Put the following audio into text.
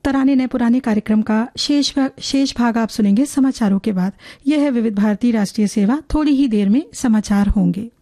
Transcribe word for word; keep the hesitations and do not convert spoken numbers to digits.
तराने नए पुराने कार्यक्रम का शेष भाग शेष भाग आप सुनेंगे समाचारों के बाद। यह है विविध भारती राष्ट्रीय सेवा। थोड़ी ही देर में समाचार होंगे।